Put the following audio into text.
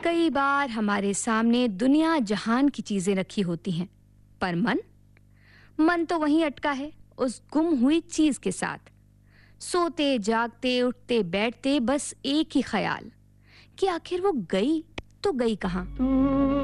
कई बार हमारे सामने दुनिया जहान की चीजें रखी होती हैं, पर मन तो वहीं अटका है, उस गुम हुई चीज के साथ। सोते जागते उठते बैठते बस एक ही ख्याल कि आखिर वो गई तो गई कहाँ।